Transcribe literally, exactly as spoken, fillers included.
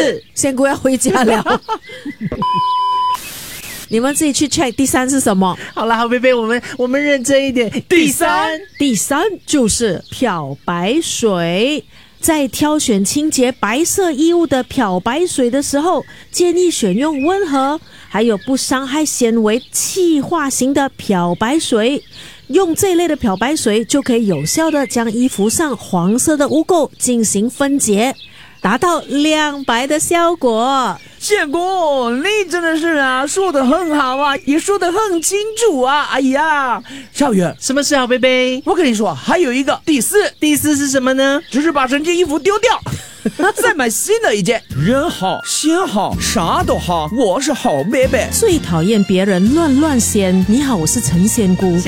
四，仙姑要回家了。你们自己去 check 第三是什么？ 好啦，好贝贝，我们我们认真一点。第三， 第三就是漂白水。在挑选清洁白色衣物的漂白水的时候，建议选用温和还有不伤害纤维气化型的漂白水。用这类的漂白水就可以有效的将衣服上黄色的污垢进行分解，达到亮白的效果。 仙姑，你真的是啊，说得很好啊，也说得很清楚啊。哎呀，小雨， 什么事啊，贝贝？ 我跟你说，还有一个第四， 第四是什么呢？ 就是把整件衣服丢掉，再买新的一件。人好，心好，啥都好，我是好贝贝。 最讨厌别人乱乱掀。你好，我是陈仙姑。